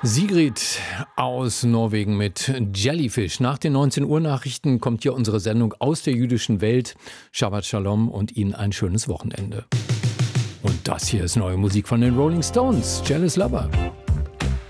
Sigrid aus Norwegen mit Jellyfish. Nach den 19 Uhr Nachrichten kommt hier unsere Sendung aus der jüdischen Welt. Shabbat Shalom und Ihnen ein schönes Wochenende. Und das hier ist neue Musik von den Rolling Stones, Jealous Lover.